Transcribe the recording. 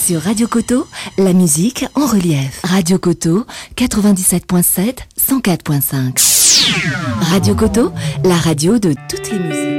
Sur Radio Coteau, la musique en relief. Radio Coteau, 97.7, 104.5. Radio Coteau, la radio de toutes les musiques.